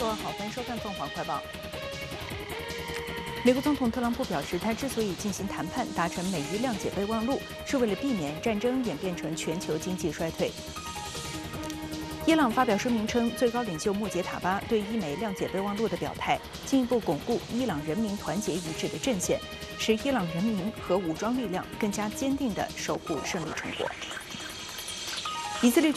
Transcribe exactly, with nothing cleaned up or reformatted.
各位好，欢迎收看《凤凰快报》。美国总统特朗普表示，他之所以进行谈判，达成美伊谅解备忘录，是为了避免战争演变成全球经济衰退。伊朗发表声明称，最高领袖穆杰塔巴对伊美谅解备忘录的表态，进一步巩固伊朗人民团结一致的阵线，使伊朗人民和武装力量更加坚定地守护胜利成果。以色列